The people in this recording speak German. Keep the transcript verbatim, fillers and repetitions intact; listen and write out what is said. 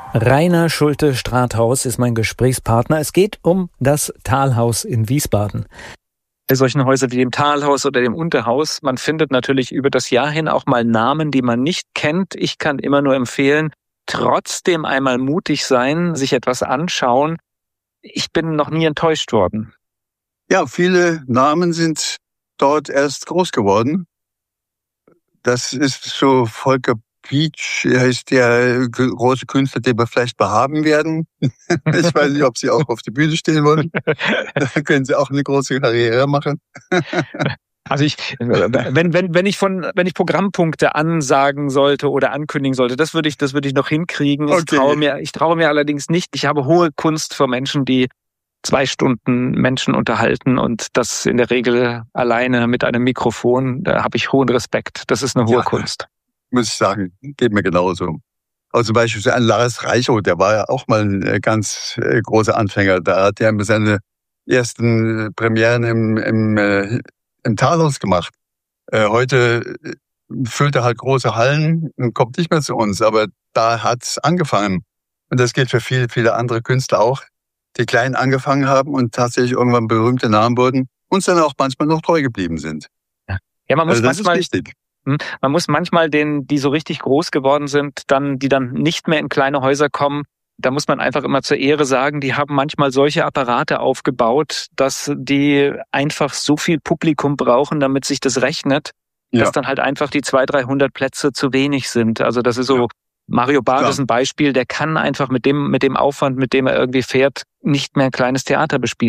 Rainer Schulte-Strathaus ist mein Gesprächspartner. Es geht um das Talhaus in Wiesbaden. Bei solchen Häusern wie dem Talhaus oder dem Unterhaus, man findet natürlich über das Jahr hin auch mal Namen, die man nicht kennt. Ich kann immer nur empfehlen, trotzdem einmal mutig sein, sich etwas anschauen. Ich bin noch nie enttäuscht worden. Ja, viele Namen sind dort erst groß geworden. Das ist so Volker Pietsch, er ist der große Künstler, den wir vielleicht behaben werden. Ich weiß nicht, ob Sie auch auf der Bühne stehen wollen. Da können Sie auch eine große Karriere machen. Also ich, wenn, wenn, wenn ich von, wenn ich Programmpunkte ansagen sollte oder ankündigen sollte, das würde ich, das würde ich noch hinkriegen. Ich Okay. traue mir, ich traue mir allerdings nicht. Ich habe hohe Kunst für Menschen, die zwei Stunden Menschen unterhalten und das in der Regel alleine mit einem Mikrofon. Da habe ich hohen Respekt. Das ist eine hohe Ja. Kunst. Muss ich sagen, geht mir genauso. Also zum Beispiel so ein Lars Reichow, der war ja auch mal ein ganz äh, großer Anfänger. Da hat er seine ersten Premieren im, im, äh, im Talhaus gemacht. Äh, heute füllt er halt große Hallen und kommt nicht mehr zu uns, aber da hat's angefangen. Und das gilt für viele, viele andere Künstler auch, die klein angefangen haben und tatsächlich irgendwann berühmte Namen wurden, uns dann auch manchmal noch treu geblieben sind. Ja, man muss Also das manchmal, ist wichtig. man muss manchmal den, die so richtig groß geworden sind, dann, die dann nicht mehr in kleine Häuser kommen, da muss man einfach immer zur Ehre sagen, die haben manchmal solche Apparate aufgebaut, dass die einfach so viel Publikum brauchen, damit sich das rechnet, Ja. dass dann halt einfach die zweihundert, dreihundert Plätze zu wenig sind. Also das ist so, Ja. Mario Barth Klar. ist ein Beispiel, der kann einfach mit dem, mit dem Aufwand, mit dem er irgendwie fährt, nicht mehr ein kleines Theater bespielen.